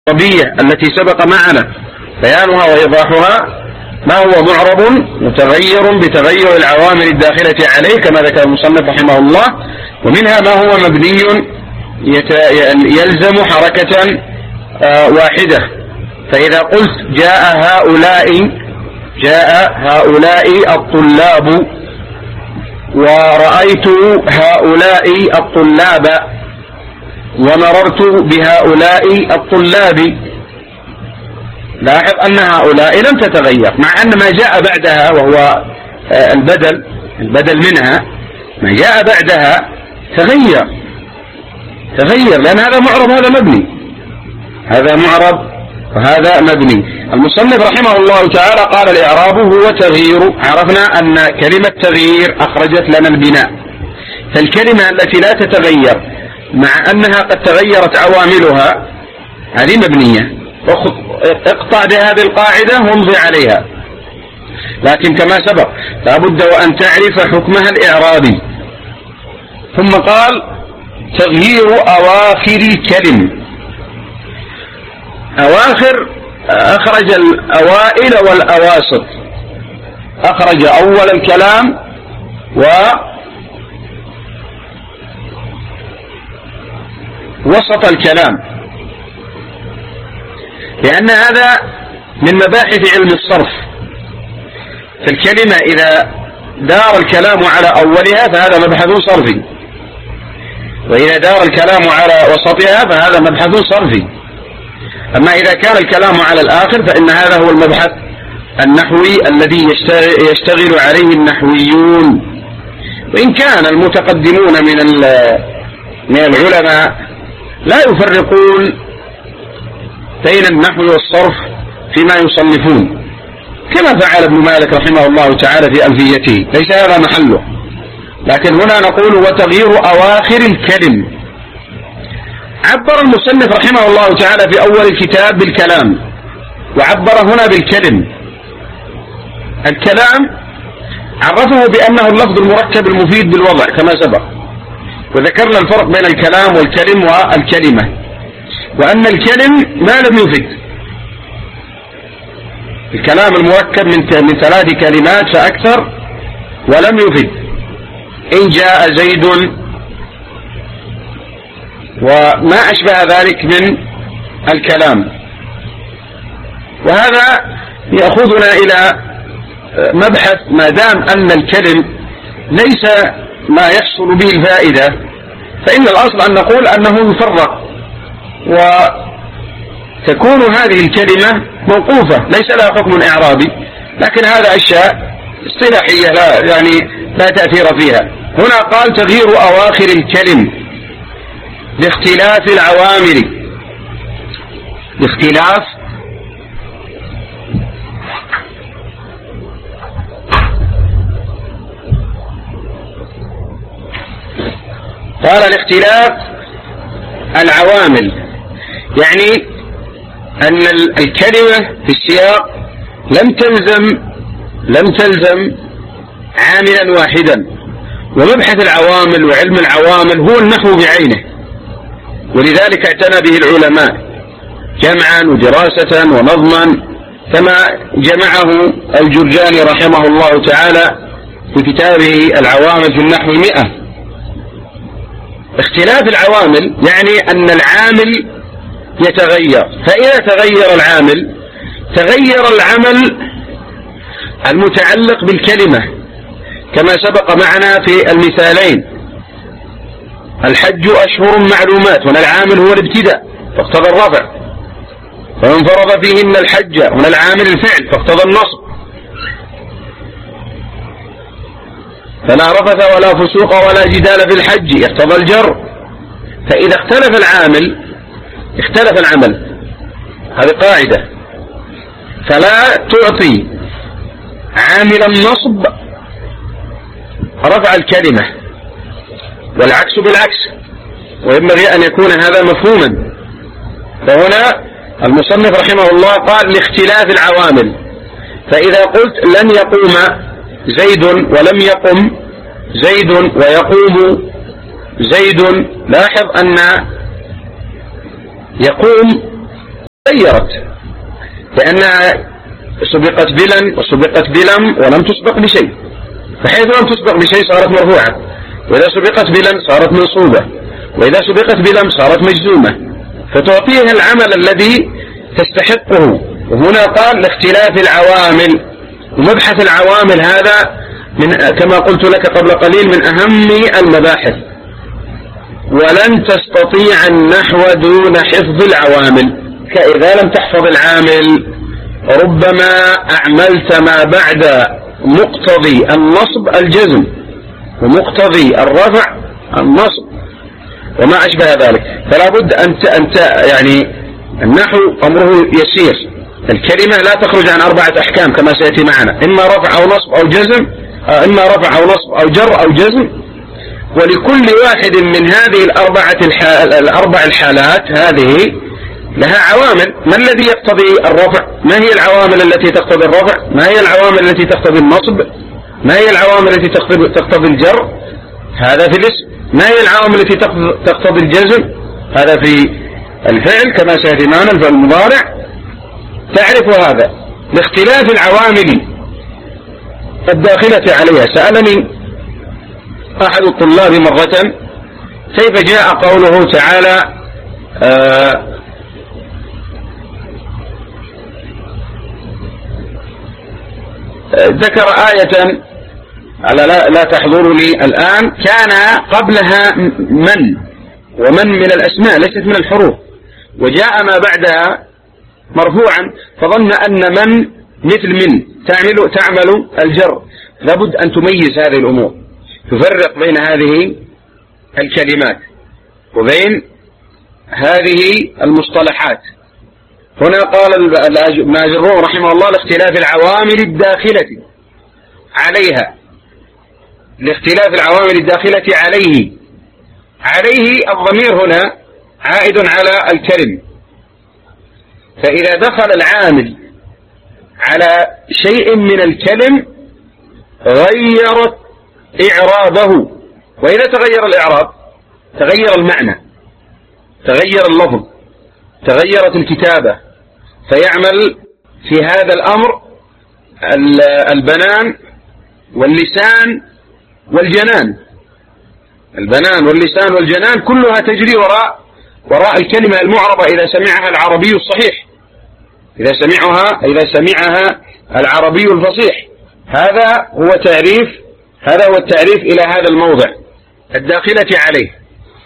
العربية التي سبق معنا بيانها وإيضاحها ما هو معرب متغير بتغير العوامل الداخلة عليه كما ذكر المصنف رحمه الله، ومنها ما هو مبني يلزم حركة واحدة. فإذا قلت جاء هؤلاء الطلاب ورأيت هؤلاء الطلاب ومررت بهؤلاء الطلاب، لاحظ أن هؤلاء لم تتغير، مع أن ما جاء بعدها وهو البدل منها ما جاء بعدها تغير لأن هذا معرب هذا مبني، هذا معرب وهذا مبني. المصنف رحمه الله تعالى قال الإعراب هو تغيير. عرفنا أن كلمة تغيير أخرجت لنا البناء، فالكلمة التي لا تتغير مع أنها قد تغيرت عواملها هذه مبنية، اقطع بهذه القاعدة وامضي عليها. لكن كما سبق لابد وأن تعرف حكمها الإعرابي. ثم قال تغيير أواخر الكلم. أواخر أخرج الأوائل والأواسط، أخرج أول الكلام ووسط الكلام، لأن هذا من مباحث علم الصرف. فالكلمة إذا دار الكلام على أولها فهذا مبحث صرفي، وإذا دار الكلام على وسطها فهذا مبحث صرفي. أما إذا كان الكلام على الآخر فإن هذا هو المبحث النحوي الذي يشتغل عليه النحويون. وإن كان المتقدمون من العلماء لا يفرقون بين النحو والصرف فيما يصنفون، كما فعل ابن مالك رحمه الله تعالى في ألفيته، ليس هذا محله. لكن هنا نقول وتغيير أواخر الكلم. عبر المصنف رحمه الله تعالى في أول الكتاب بالكلام، وعبر هنا بالكلم. الكلام عرفه بأنه اللفظ المركب المفيد بالوضع كما سبق، وذكرنا الفرق بين الكلام والكلم والكلمة، وأن الكلم ما لم يفد. الكلام المركب من 3 كلمات فأكثر ولم يفد، إن جاء زيد وما أشبه ذلك من الكلام. وهذا يأخذنا إلى مبحث ما دام أن الكلم ليس ما يحصل به الفائدة، فإن الأصل أن نقول أنه يفرق، وتكون هذه الكلمة موقوفة ليس لها حكم إعرابي، لكن هذا أشياء اصطلاحية لا تأثير فيها. هنا قال تغيير أواخر الكلم لاختلاف العوامل. قال لاختلاف العوامل، يعني أن الكلمة في السياق لم تلزم عاملا واحدا. ومبحث العوامل وعلم العوامل هو النحو بعينه، ولذلك اعتنى به العلماء جمعا ودراسة ونظما، كما جمعه الجرجاني رحمه الله تعالى في كتابه العوامل في النحو 100. اختلاف العوامل يعني أن العامل يتغير، فإذا تغير العامل تغير العمل المتعلق بالكلمة، كما سبق معنا في المثالين. الحج أشهر معلومات، هنا العامل هو الابتداء فاقتضى الرفع، ومن فرض فيهن الحج، هنا العامل الفعل فاقتضى النصب. فلا رفث ولا فسوق ولا جدال في الحج يقتضى الجر. فإذا اختلف العامل اختلف العمل، هذه قاعدة. فلا تعطي عامل النصب رفع الكلمة، والعكس بالعكس، وينبغي أن يكون هذا مفهوما. فهنا المصنف رحمه الله قال لاختلاف العوامل. فإذا قلت لن يقوم زيد ولم يقم زيد ويقوم زيد، لاحظ أن يقوم تغيرت، لأنها سبقت بلن وسبقت بلم ولم تسبق بشيء، فحيث لم تسبق بشيء صارت مرفوعة، وإذا سبقت بلن صارت منصوبة، وإذا سبقت بلم صارت مجزومة، فتعطيها العمل الذي تستحقه. وهنا قال لاختلاف العوامل، ومبحث العوامل هذا من كما قلت لك قبل قليل من أهم المباحث، ولن تستطيع النحو دون حفظ العوامل. كإذا لم تحفظ العامل ربما أعملت ما بعد مقتضي النصب الجزم، ومقتضي الرفع النصب وما أشبه ذلك. فلا بد أنت يعني النحو أمره يسير، الكلمة لا تخرج عن 4 أحكام كما سيأتي معنا، إما رفع أو نصب أو جزم، إما رفع أو نصب أو جر أو جزم، ولكل واحد من هذه الأربع الحالات هذه لها عوامل. ما الذي يقتضي الرفع؟ ما هي العوامل التي تقتضي الرفع؟ ما هي العوامل التي تقتضي النصب؟ ما هي العوامل التي تقتضي الجر؟ هذا في الاسم. ما هي العوامل التي تقتضي الجزم؟ هذا في الفعل كما سيأتي معنا الفعل المضارع. تعرف هذا لاختلاف العوامل الداخلة عليها. سألني أحد الطلاب مرة كيف جاء قوله تعالى ذكر آية على لا تحضرني الآن، كان قبلها من، ومن من الأسماء ليست من الحروف، وجاء ما بعدها مرفوعا، فظن أن من مثل من تعمل الجر. لابد أن تميز هذه الأمور، تفرق بين هذه الكلمات وبين هذه المصطلحات. هنا قال الماجرون رحمه الله لاختلاف العوامل الداخلة عليها، لاختلاف العوامل الداخلة عليه. الضمير هنا عائد على الكلم، فإذا دخل العامل على شيء من الكلم غيرت إعرابه، وإذا تغير الإعراب تغير المعنى، تغير اللفظ، تغيرت الكتابة، فيعمل في هذا الأمر البنان واللسان والجنان. البنان واللسان والجنان كلها تجري وراء الكلمة المعربة إذا سمعها العربي الصحيح، إذا سمعها العربي الفصيح. هذا هو التعريف إلى هذا الموضع الداخلة عليه.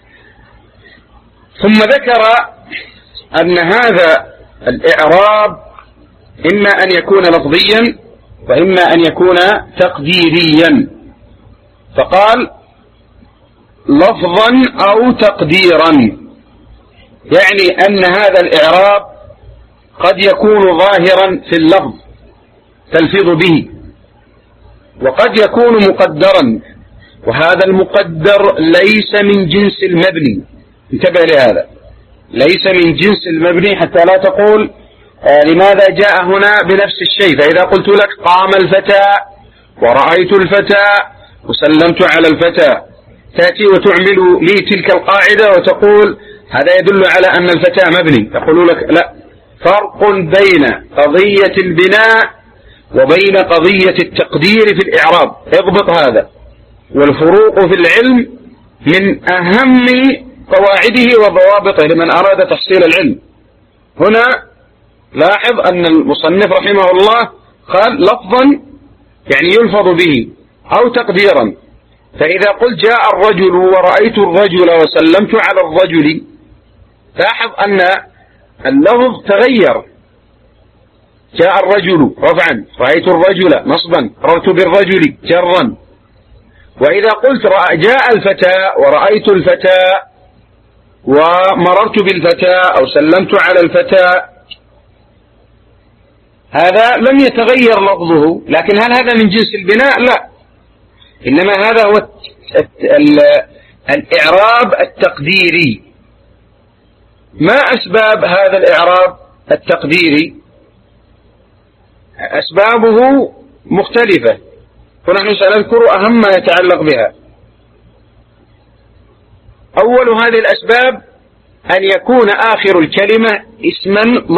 ثم ذكر أن هذا الإعراب إما أن يكون لفظيا وإما أن يكون تقديريا، فقال لفظا أو تقديرا، يعني أن هذا الإعراب قد يكون ظاهرا في اللفظ تلفظ به، وقد يكون مقدرا، وهذا المقدر ليس من جنس المبني. انتبه لهذا، ليس من جنس المبني، حتى لا تقول لماذا جاء هنا بنفس الشيء. فإذا قلت لك قام الفتى ورأيت الفتى وسلمت على الفتى، تأتي وتعمل لي تلك القاعدة وتقول هذا يدل على أن الفتى مبني. يقول لك لا، فرق بين قضية البناء وبين قضية التقدير في الإعراب. اضبط هذا، والفروق في العلم من أهم قواعده وضوابطه لمن أراد تحصيل العلم. هنا لاحظ أن المصنف رحمه الله قال لفظا يعني يلفظ به، أو تقديرا. فإذا قلت جاء الرجل ورأيت الرجل وسلمت على الرجل، لاحظ أن اللفظ تغير. جاء الرجل رفعا، رأيت الرجل نصبا، مررت بالرجل جرا. وإذا قلت جاء الفتى ورأيت الفتى ومررت بالفتى أو سلمت على الفتى، هذا لم يتغير لفظه، لكن هل هذا من جنس البناء؟ لا، إنما هذا هو الإعراب التقديري. ما أسباب هذا الإعراب التقديري؟ أسبابه مختلفة، ونحن سنذكر أهم ما يتعلق بها. أول هذه الأسباب أن يكون آخر الكلمة اسما